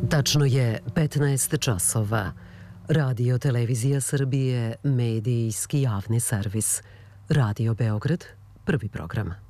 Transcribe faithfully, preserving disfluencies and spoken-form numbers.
Tačno je petnaest časova. Radio Televizija Srbije, medijski javni servis. Radio Beograd, prvi program.